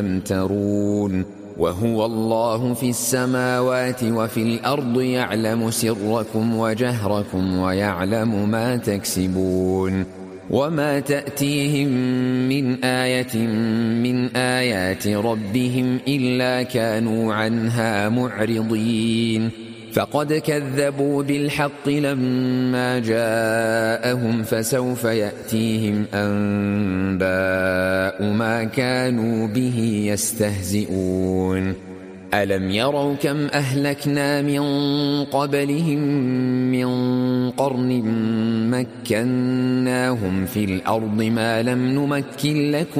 لم ترون وهو الله في السماوات وفي الأرض يعلم سركم وجهركم ويعلم ما تكسبون وما تأتيهم من آية من آيات ربهم إلا كانوا عنها معرضين فقد كذبوا بالحق لما جاءهم فسوف يأتيهم أنباء ما كانوا به يستهزئون ألم يروا كم أهلكنا من قبلهم من قرن مكناهم في الأرض ما لم نمكن لكم